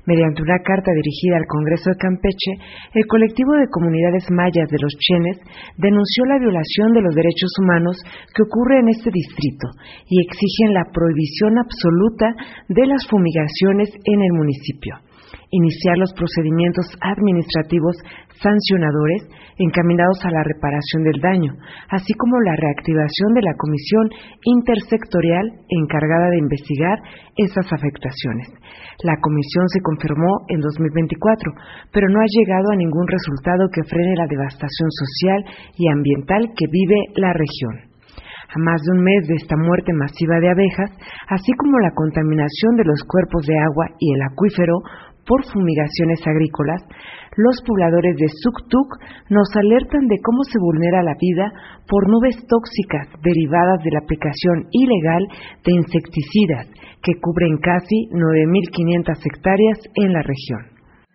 Mediante una carta dirigida al Congreso de Campeche, el colectivo de comunidades mayas de los Chenes denunció la violación de los derechos humanos que ocurre en este distrito y exigen la prohibición absoluta de las fumigaciones en el municipio. Iniciar los procedimientos administrativos sancionadores encaminados a la reparación del daño, así como la reactivación de la comisión intersectorial encargada de investigar esas afectaciones. La comisión se confirmó en 2024, pero no ha llegado a ningún resultado que frene la devastación social y ambiental que vive la región. A más de un mes de esta muerte masiva de abejas, así como la contaminación de los cuerpos de agua y el acuífero por fumigaciones agrícolas, los pobladores de Suktuk nos alertan de cómo se vulnera la vida por nubes tóxicas derivadas de la aplicación ilegal de insecticidas que cubren casi 9.500 hectáreas en la región.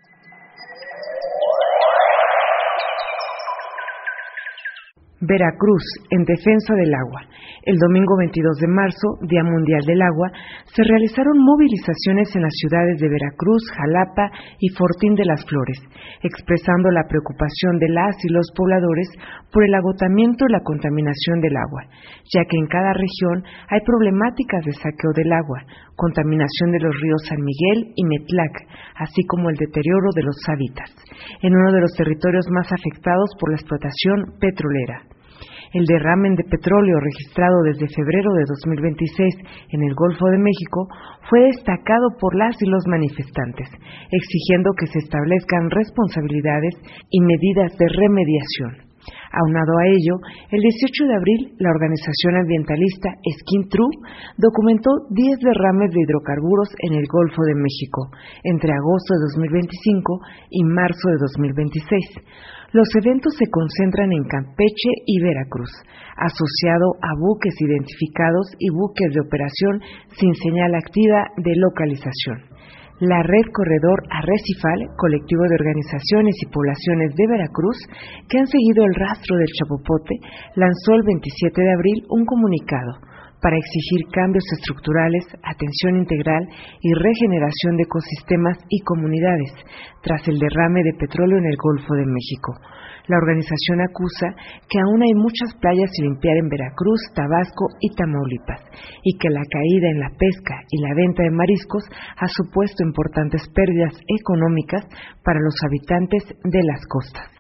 Veracruz, en defensa del agua. El domingo 22 de marzo, Día Mundial del Agua, se realizaron movilizaciones en las ciudades de Veracruz, Jalapa y Fortín de las Flores, expresando la preocupación de las y los pobladores por el agotamiento y la contaminación del agua, ya que en cada región hay problemáticas de saqueo del agua, contaminación de los ríos San Miguel y Metlac, así como el deterioro de los hábitats, en uno de los territorios más afectados por la explotación petrolera. El derrame de petróleo registrado desde febrero de 2026 en el Golfo de México fue destacado por las y los manifestantes, exigiendo que se establezcan responsabilidades y medidas de remediación. Aunado a ello, el 18 de abril, la organización ambientalista Skin True documentó 10 derrames de hidrocarburos en el Golfo de México entre agosto de 2025 y marzo de 2026. Los eventos se concentran en Campeche y Veracruz, asociado a buques identificados y buques de operación sin señal activa de localización. La Red Corredor Arrecifal, colectivo de organizaciones y poblaciones de Veracruz que han seguido el rastro del chapopote, lanzó el 27 de abril un comunicado para exigir cambios estructurales, atención integral y regeneración de ecosistemas y comunidades tras el derrame de petróleo en el Golfo de México. La organización acusa que aún hay muchas playas sin limpiar en Veracruz, Tabasco y Tamaulipas, y que la caída en la pesca y la venta de mariscos ha supuesto importantes pérdidas económicas para los habitantes de las costas.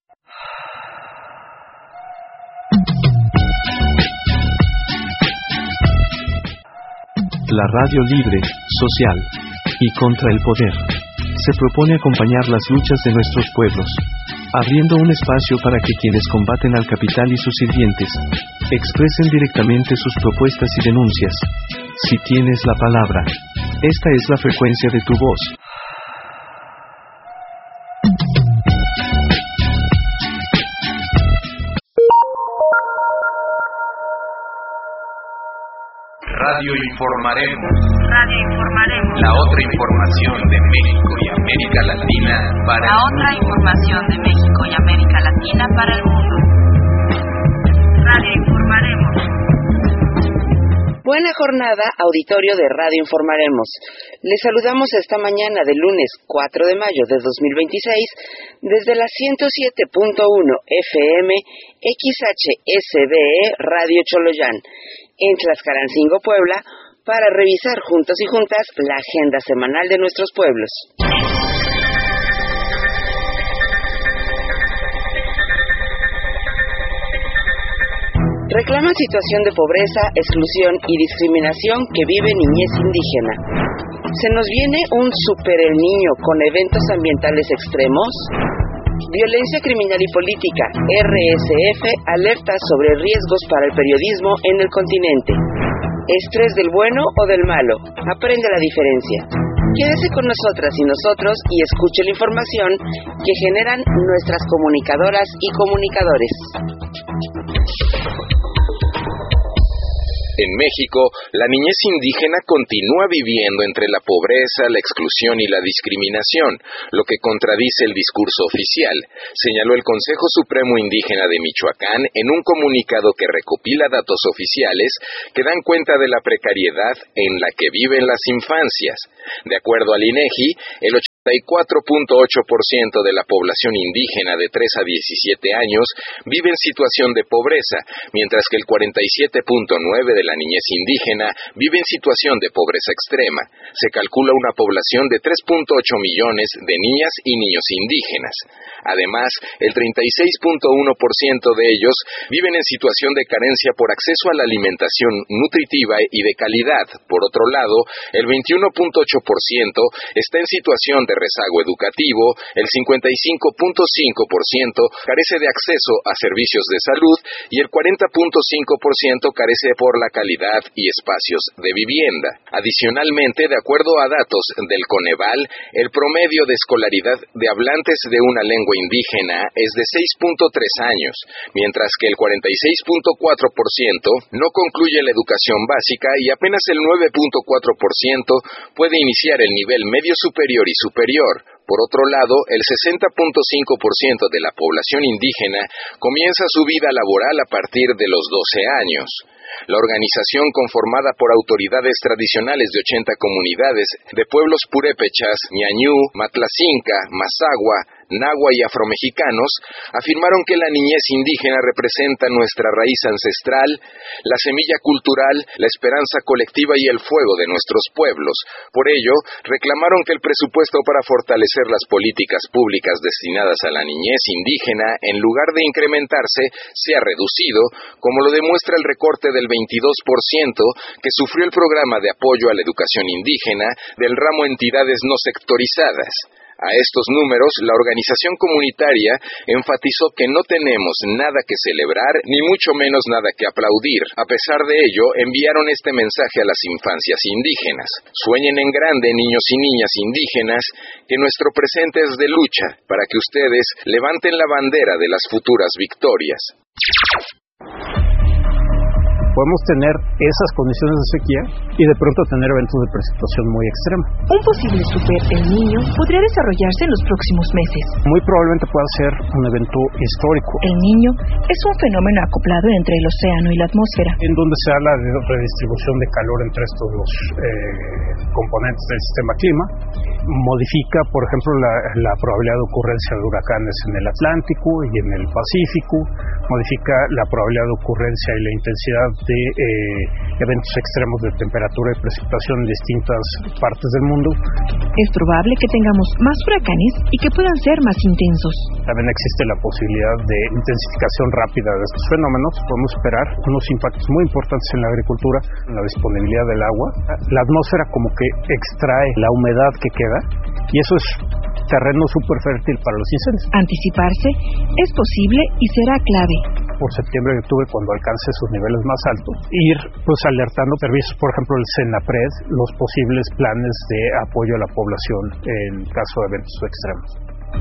La radio libre, social y contra el poder. Se propone acompañar las luchas de nuestros pueblos, abriendo un espacio para que quienes combaten al capital y sus sirvientes expresen directamente sus propuestas y denuncias. Si tienes la palabra, esta es la frecuencia de tu voz. Radio Informaremos. La otra información de México y América Latina para el mundo. Radio Informaremos. Buena jornada, auditorio de Radio Informaremos. Les saludamos esta mañana de lunes 4 de mayo de 2026 desde la 107.1 FM XHSBE Radio Choloyán en Tlaxcalancingo, Puebla, para revisar juntos y juntas la agenda semanal de nuestros pueblos. Reclaman situación de pobreza, exclusión y discriminación que vive niñez indígena. ¿Se nos viene un super el niño con eventos ambientales extremos? Violencia criminal y política. RSF alerta sobre riesgos para el periodismo en el continente. ¿Estrés del bueno o del malo? Aprende la diferencia. Quédese con nosotras y nosotros y escuche la información que generan nuestras comunicadoras y comunicadores. En México, la niñez indígena continúa viviendo entre la pobreza, la exclusión y la discriminación, lo que contradice el discurso oficial, señaló el Consejo Supremo Indígena de Michoacán en un comunicado que recopila datos oficiales que dan cuenta de la precariedad en la que viven las infancias. De acuerdo al INEGI, el 94.8% de la población indígena de 3 a 17 años vive en situación de pobreza, mientras que el 47.9% de la niñez indígena vive en situación de pobreza extrema. Se calcula una población de 3.8 millones de niñas y niños indígenas. Además, el 36.1% de ellos viven en situación de carencia por acceso a la alimentación nutritiva y de calidad. Por otro lado, el 21.8% está en situación de rezago educativo, el 55.5% carece de acceso a servicios de salud y el 40.5% carece por la calidad y espacios de vivienda. Adicionalmente, de acuerdo a datos del Coneval, el promedio de escolaridad de hablantes de una lengua indígena es de 6.3 años, mientras que el 46.4% no concluye la educación básica y apenas el 9.4% puede iniciar el nivel medio superior y superior. Por otro lado, el 60.5% de la población indígena comienza su vida laboral a partir de los 12 años. La organización, conformada por autoridades tradicionales de 80 comunidades de pueblos purépechas, ñañú, matlacinca, mazahua, nahua y afromexicanos, afirmaron que la niñez indígena representa nuestra raíz ancestral, la semilla cultural, la esperanza colectiva y el fuego de nuestros pueblos. Por ello, reclamaron que el presupuesto para fortalecer las políticas públicas destinadas a la niñez indígena, en lugar de incrementarse, sea reducido, como lo demuestra el recorte del 22% que sufrió el programa de apoyo a la educación indígena del ramo entidades no sectorizadas. A estos números, la organización comunitaria enfatizó que no tenemos nada que celebrar, ni mucho menos nada que aplaudir. A pesar de ello, enviaron este mensaje a las infancias indígenas. Sueñen en grande, niños y niñas indígenas, que nuestro presente es de lucha, para que ustedes levanten la bandera de las futuras victorias. Podemos tener esas condiciones de sequía y de pronto tener eventos de precipitación muy extrema. Un posible super El Niño podría desarrollarse en los próximos meses. Muy probablemente pueda ser un evento histórico. El Niño es un fenómeno acoplado entre el océano y la atmósfera, en donde se da la redistribución de calor entre estos dos componentes del sistema clima. Modifica, por ejemplo, la probabilidad de ocurrencia de huracanes en el Atlántico y en el Pacífico. Modifica la probabilidad de ocurrencia y la intensidad de eventos extremos de temperatura y precipitación en distintas partes del mundo. Es probable que tengamos más huracanes y que puedan ser más intensos. También existe la posibilidad de intensificación rápida de estos fenómenos. Podemos esperar unos impactos muy importantes en la agricultura, en la disponibilidad del agua. La atmósfera como que extrae la humedad que queda y eso es terreno súper fértil para los incendios. Anticiparse es posible y será clave. Por septiembre y octubre, cuando alcance sus niveles más altos, ir alertando servicios, por ejemplo el Senapred, los posibles planes de apoyo a la población en caso de eventos extremos.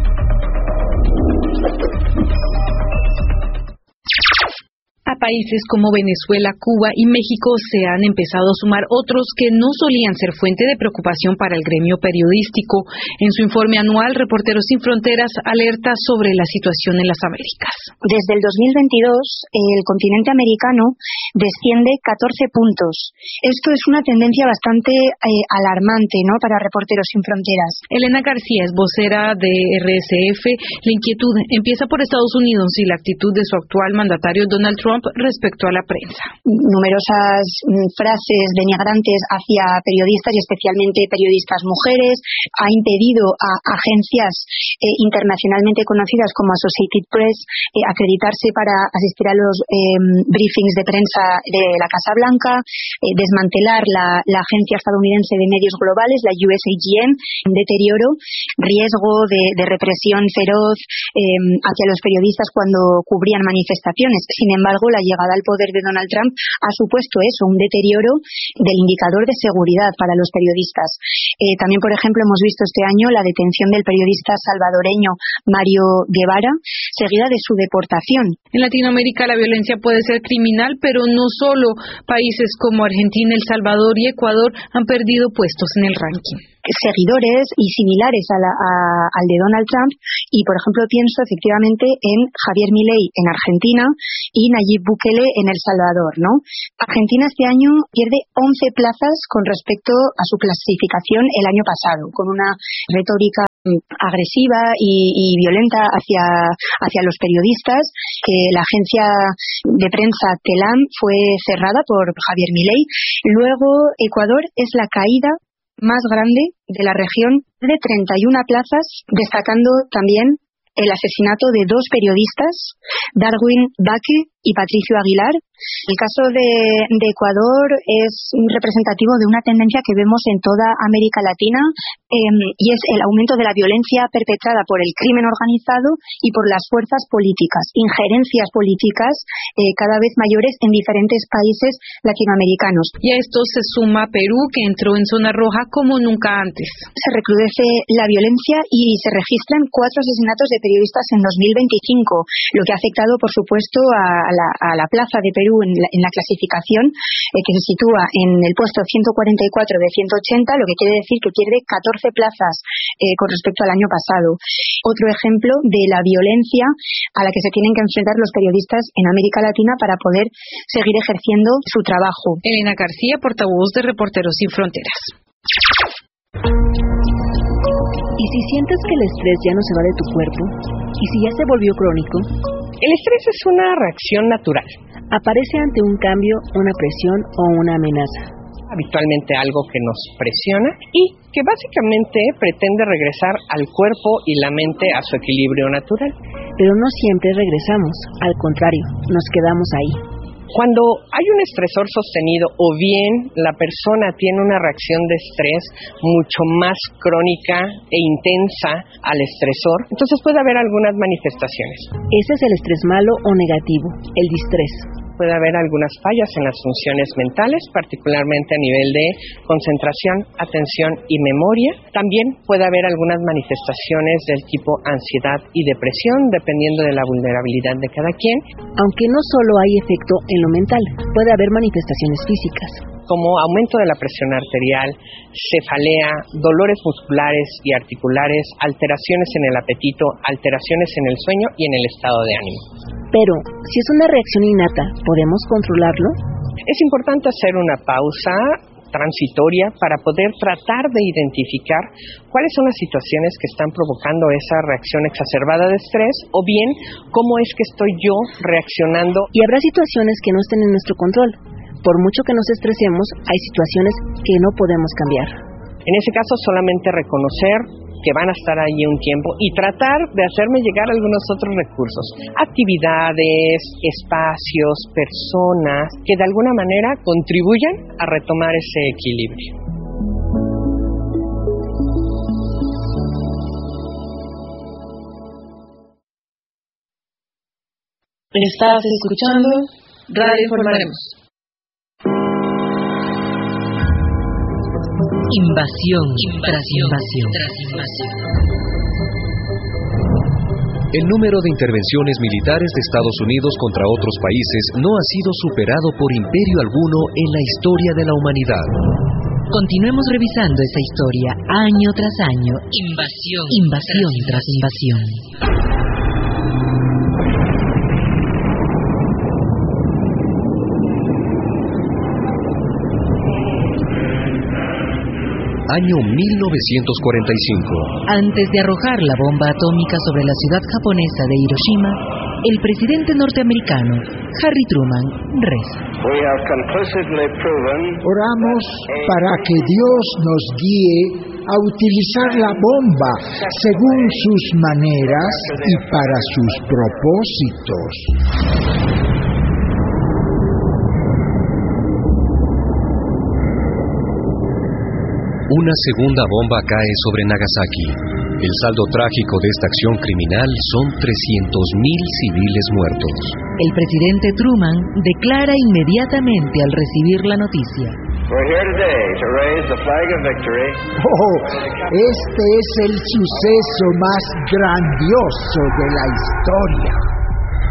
A países como Venezuela, Cuba y México se han empezado a sumar otros que no solían ser fuente de preocupación para el gremio periodístico. En su informe anual, Reporteros Sin Fronteras alerta sobre la situación en las Américas. Desde el 2022, el continente americano desciende 14 puntos. Esto es una tendencia bastante alarmante, ¿no?, para Reporteros Sin Fronteras. Elena García es vocera de RSF. La inquietud empieza por Estados Unidos y la actitud de su actual mandatario Donald Trump respecto a la prensa. Numerosas frases denigrantes hacia periodistas y especialmente periodistas mujeres. Ha impedido a agencias internacionalmente conocidas como Associated Press acreditarse para asistir a los briefings de prensa de la Casa Blanca, desmantelar la Agencia Estadounidense de Medios Globales, la USAGM, en deterioro, riesgo de represión feroz hacia los periodistas cuando cubrían manifestaciones. Sin embargo, la llegada al poder de Donald Trump ha supuesto eso, un deterioro del indicador de seguridad para los periodistas. También, por ejemplo, hemos visto este año la detención del periodista salvadoreño Mario Guevara, seguida de su deportación. En Latinoamérica la violencia puede ser criminal, pero no solo. Países como Argentina, El Salvador y Ecuador han perdido puestos en el ranking. Seguidores y similares al de Donald Trump, y por ejemplo pienso efectivamente en Javier Milei en Argentina y Nayib Bukele en El Salvador, ¿no? Argentina este año pierde 11 plazas con respecto a su clasificación el año pasado, con una retórica agresiva y violenta hacia los periodistas, que la agencia de prensa Telam fue cerrada por Javier Milei. Luego, Ecuador es la caída más grande de la región de 31 plazas, destacando también el asesinato de 2 periodistas, Darwin Baque y Patricio Aguilar. El caso de Ecuador es representativo de una tendencia que vemos en toda América Latina, y es el aumento de la violencia perpetrada por el crimen organizado y por las fuerzas políticas, injerencias políticas cada vez mayores en diferentes países latinoamericanos. Y a esto se suma Perú, que entró en zona roja como nunca antes. Se recrudece la violencia y se registran 4 asesinatos de periodistas en 2025, lo que ha afectado, por supuesto, a la plaza de Perú en la clasificación, que se sitúa en el puesto 144 de 180, lo que quiere decir que pierde 14 plazas con respecto al año pasado. Otro ejemplo de la violencia a la que se tienen que enfrentar los periodistas en América Latina para poder seguir ejerciendo su trabajo. Elena García, portavoz de Reporteros Sin Fronteras. ¿Y si sientes que el estrés ya no se va de tu cuerpo? ¿Y si ya se volvió crónico? El estrés es una reacción natural. Aparece ante un cambio, una presión o una amenaza. Habitualmente algo que nos presiona y que básicamente pretende regresar al cuerpo y la mente a su equilibrio natural. Pero no siempre regresamos, al contrario, nos quedamos ahí. Cuando hay un estresor sostenido o bien la persona tiene una reacción de estrés mucho más crónica e intensa al estresor, entonces puede haber algunas manifestaciones. Ese es el estrés malo o negativo, el distrés. Puede haber algunas fallas en las funciones mentales, particularmente a nivel de concentración, atención y memoria. También puede haber algunas manifestaciones del tipo ansiedad y depresión, dependiendo de la vulnerabilidad de cada quien. Aunque no solo hay efecto en lo mental, puede haber manifestaciones físicas, como aumento de la presión arterial, cefalea, dolores musculares y articulares, alteraciones en el apetito, alteraciones en el sueño y en el estado de ánimo. Pero, si es una reacción innata, ¿podemos controlarlo? Es importante hacer una pausa transitoria para poder tratar de identificar cuáles son las situaciones que están provocando esa reacción exacerbada de estrés, o bien cómo es que estoy yo reaccionando. Y habrá situaciones que no estén en nuestro control. Por mucho que nos estresemos, hay situaciones que no podemos cambiar. En ese caso, solamente reconocer que van a estar ahí un tiempo y tratar de hacerme llegar algunos otros recursos, actividades, espacios, personas que de alguna manera contribuyan a retomar ese equilibrio. Estás escuchando Radio Informaremos. Invasión tras invasión. El número de intervenciones militares de Estados Unidos contra otros países no ha sido superado por imperio alguno en la historia de la humanidad. Continuemos revisando esa historia año tras año. Invasión tras invasión. Año 1945. Antes de arrojar la bomba atómica sobre la ciudad japonesa de Hiroshima, el presidente norteamericano, Harry Truman, reza: oramos para que Dios nos guíe a utilizar la bomba según sus maneras y para sus propósitos. Una segunda bomba cae sobre Nagasaki. El saldo trágico de esta acción criminal son 300.000 civiles muertos. El presidente Truman declara inmediatamente al recibir la noticia: este es el suceso más grandioso de la historia.